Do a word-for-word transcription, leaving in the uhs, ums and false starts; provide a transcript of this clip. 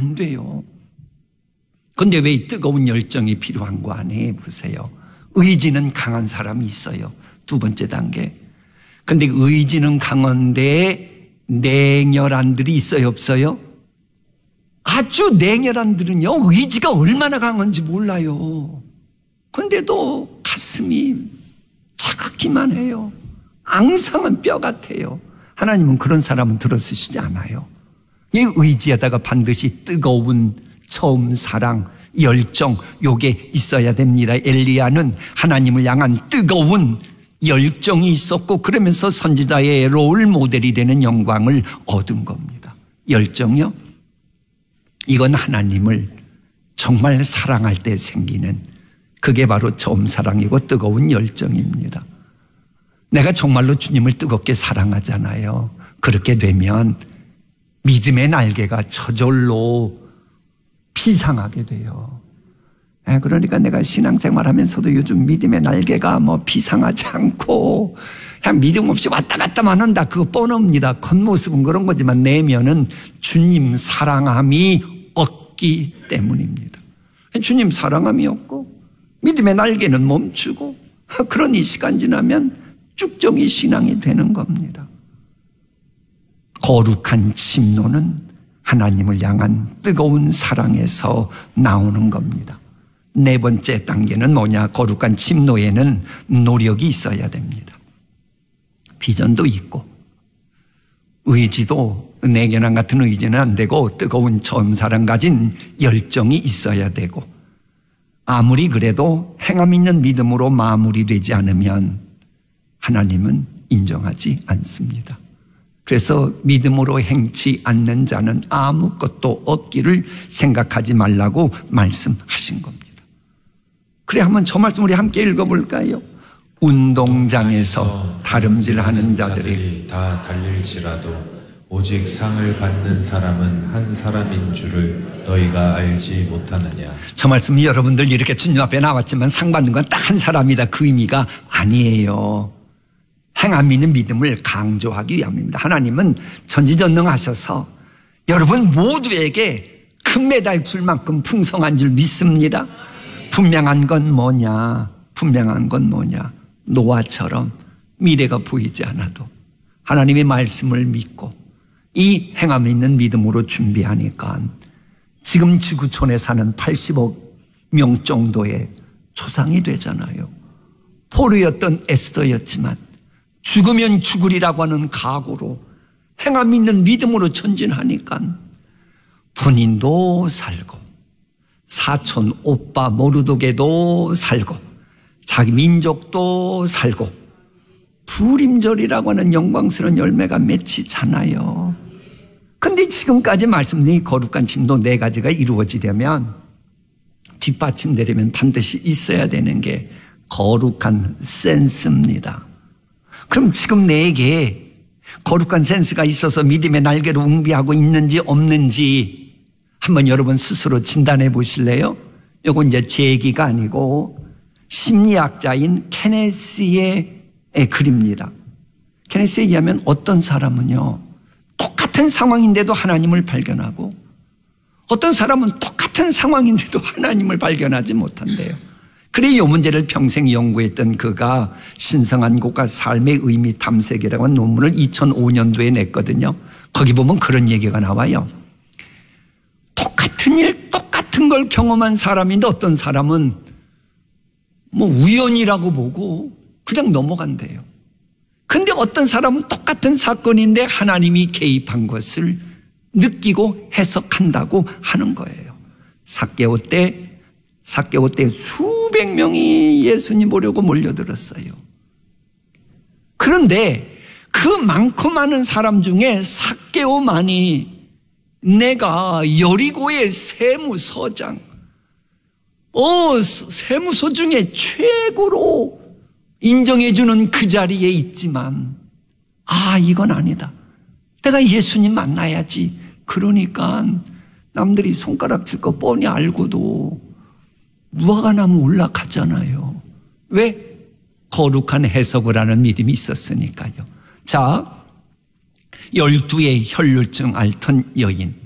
안 돼요. 그런데 왜 이 뜨거운 열정이 필요한 거 아니에요? 보세요. 의지는 강한 사람이 있어요. 두 번째 단계. 근데 의지는 강한데 냉혈한들이 있어요, 없어요? 아주 냉혈한들은요, 의지가 얼마나 강한지 몰라요. 근데도 가슴이 차갑기만 해요. 앙상한 뼈 같아요. 하나님은 그런 사람은 들어쓰시지 않아요. 이 의지에다가 반드시 뜨거운 처음 사랑, 열정, 요게 있어야 됩니다. 엘리야는 하나님을 향한 뜨거운 열정이 있었고 그러면서 선지자의 롤 모델이 되는 영광을 얻은 겁니다. 열정이요? 이건 하나님을 정말 사랑할 때 생기는, 그게 바로 처음 사랑이고 뜨거운 열정입니다. 내가 정말로 주님을 뜨겁게 사랑하잖아요. 그렇게 되면 믿음의 날개가 저절로 비상하게 돼요. 그러니까 내가 신앙생활하면서도 요즘 믿음의 날개가 뭐 비상하지 않고 그냥 믿음 없이 왔다 갔다만 한다. 그거 뻔합니다. 겉모습은 그런 거지만 내면은 주님 사랑함이 없기 때문입니다. 주님 사랑함이 없고 믿음의 날개는 멈추고 그런 이 시간 지나면 쭉정이 신앙이 되는 겁니다. 거룩한 침노는 하나님을 향한 뜨거운 사랑에서 나오는 겁니다. 네 번째 단계는 뭐냐? 거룩한 침노에는 노력이 있어야 됩니다. 비전도 있고 의지도, 내견함 같은 의지는 안 되고 뜨거운 처음 사랑 가진 열정이 있어야 되고, 아무리 그래도 행함 있는 믿음으로 마무리되지 않으면 하나님은 인정하지 않습니다. 그래서 믿음으로 행치 않는 자는 아무것도 없기를 생각하지 말라고 말씀하신 겁니다. 그래, 한번 저 말씀 우리 함께 읽어볼까요? 운동장에서 다름질하는 자들이 다 달릴지라도 오직 상을 받는 사람은 한 사람인 줄을 너희가 알지 못하느냐. 저 말씀이 여러분들 이렇게 주님 앞에 나왔지만 상 받는 건 딱 한 사람이다, 그 의미가 아니에요. 행함 있는 믿음을 강조하기 위함입니다. 하나님은 전지전능하셔서 여러분 모두에게 금메달 줄 만큼 풍성한 줄 믿습니다. 분명한 건 뭐냐? 분명한 건 뭐냐? 노아처럼 미래가 보이지 않아도 하나님의 말씀을 믿고 이 행함 있는 믿음으로 준비하니까 지금 지구촌에 사는 팔십억 명 정도의 조상이 되잖아요. 포로였던 에스더였지만 죽으면 죽으리라고 하는 각오로 행함 있는 믿음으로 전진하니까 본인도 살고 사촌 오빠 모르독에도 살고 자기 민족도 살고 부림절이라고 하는 영광스러운 열매가 맺히잖아요. 근데 지금까지 말씀드린 거룩한 침도 네 가지가 이루어지려면 뒷받침되려면 반드시 있어야 되는 게 거룩한 센스입니다. 그럼 지금 내게 거룩한 센스가 있어서 믿음의 날개로 웅비하고 있는지 없는지 한번 여러분 스스로 진단해 보실래요? 이건 이제 제 얘기가 아니고 심리학자인 케네스의 글입니다. 케네스에 의하면 어떤 사람은요, 똑같은 상황인데도 하나님을 발견하고 어떤 사람은 똑같은 상황인데도 하나님을 발견하지 못한대요. 그래 이 문제를 평생 연구했던 그가 신성한 곳과 삶의 의미 탐색이라고 하는 논문을 이천오 년도에 냈거든요. 거기 보면 그런 얘기가 나와요. 똑같은 일, 똑같은 걸 경험한 사람인데 어떤 사람은 뭐 우연이라고 보고 그냥 넘어간대요. 근데 어떤 사람은 똑같은 사건인데 하나님이 개입한 것을 느끼고 해석한다고 하는 거예요. 삭개오 때 삭개오 때 수백 명이 예수님 보려고 몰려들었어요. 그런데 그 많고 많은 사람 중에 삭개오만이 내가 여리고의 세무서장, 어, 세무서 중에 최고로 인정해주는 그 자리에 있지만, 아, 이건 아니다. 내가 예수님 만나야지. 그러니까 남들이 손가락 칠 거 뻔히 알고도 무화과나무 올라가잖아요. 왜? 거룩한 해석을 하는 믿음이 있었으니까요. 자, 열두의 혈루증 앓던 여인,